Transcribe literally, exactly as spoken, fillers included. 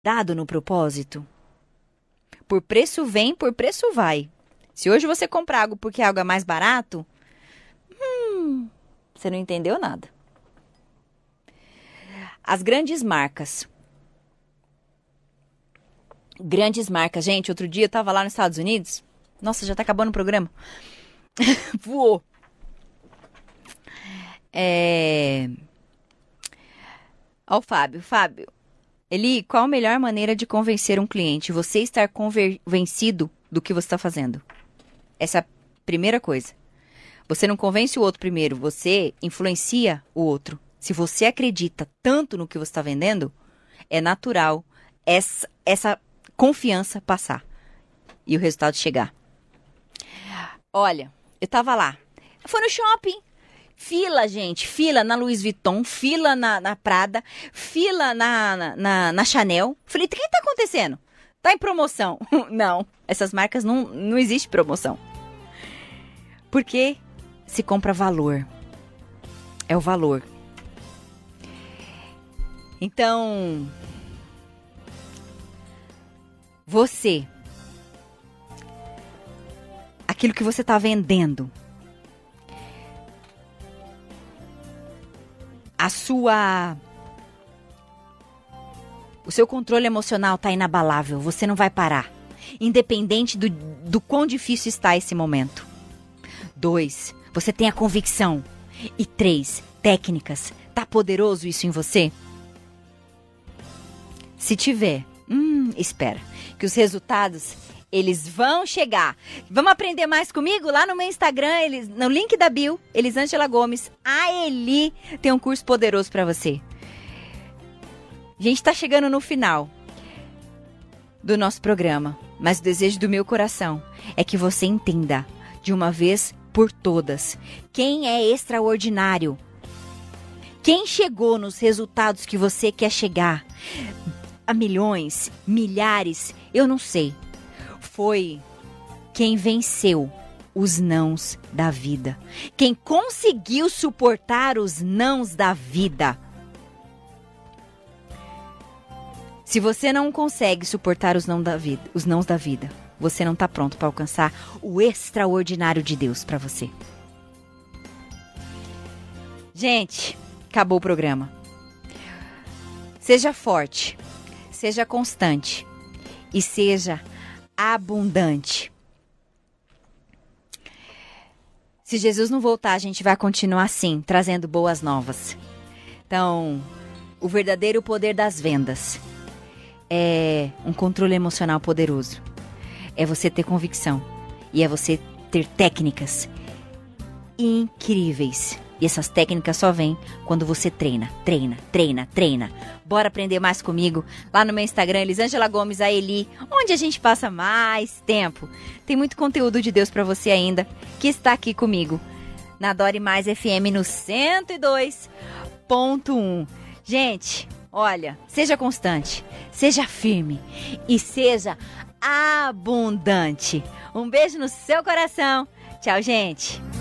dado no propósito? Por preço vem, por preço vai. Se hoje você comprar algo porque algo é mais barato, hum, você não entendeu nada. As grandes marcas. Grandes marcas. Gente, outro dia eu tava lá nos Estados Unidos. Nossa, já tá acabando o programa. Voou. É... Ó o Fábio. Fábio, Eli, qual a melhor maneira de convencer um cliente? Você estar convencido do que você está fazendo. Essa é a primeira coisa. Você não convence o outro primeiro, você influencia o outro. Se você acredita tanto no que você está vendendo, é natural essa, essa confiança passar e o resultado chegar. Olha, eu tava lá. Foi no shopping. Fila, gente. Fila na Louis Vuitton. Fila na, na Prada. Fila na, na, na, na Chanel. Falei, o que tá acontecendo? Tá em promoção. Não, essas marcas não, não existe promoção. Porque se compra valor. É o valor. Então, você, aquilo que você está vendendo, a sua, o seu controle emocional está inabalável, você não vai parar, independente do, do quão difícil está esse momento. Dois, você tem a convicção. E três, técnicas. Tá poderoso isso em você? Se tiver, hum, espera, que os resultados, eles vão chegar. Vamos aprender mais comigo? Lá no meu Instagram, eles, no link da bio, Elisângela Gomes, a Eli tem um curso poderoso para você. A gente tá chegando no final do nosso programa, mas o desejo do meu coração é que você entenda, de uma vez por todas, quem é extraordinário. Quem chegou nos resultados que você quer chegar, a milhões, milhares, eu não sei, foi quem venceu os nãos da vida. Quem conseguiu suportar os nãos da vida. Se você não consegue suportar os nãos da vida, os nãos da vida, você não está pronto para alcançar o extraordinário de Deus para você. Gente, acabou o programa. Seja forte, seja constante e seja abundante. Se Jesus não voltar, a gente vai continuar assim, trazendo boas novas. Então, o verdadeiro poder das vendas é um controle emocional poderoso. É você ter convicção e é você ter técnicas incríveis. E essas técnicas só vêm quando você treina, treina, treina, treina. Bora aprender mais comigo lá no meu Instagram, Elisângela Gomes, a Eli, onde a gente passa mais tempo. Tem muito conteúdo de Deus pra você ainda, que está aqui comigo, na Adore Mais F M no cento e dois ponto um. Gente, olha, seja constante, seja firme e seja abundante. Um beijo no seu coração. Tchau, gente.